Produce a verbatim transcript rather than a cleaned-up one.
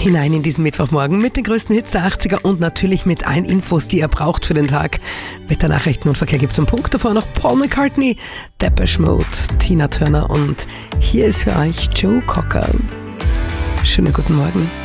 hinein in diesen Mittwochmorgen mit den größten Hits der achtziger und natürlich mit allen Infos, die ihr braucht für den Tag. Wetternachrichten und Verkehr gibt's um Punkt. Davor noch Paul McCartney, Depeche Mode, Tina Turner und hier ist für euch Joe Cocker. Schönen guten Morgen.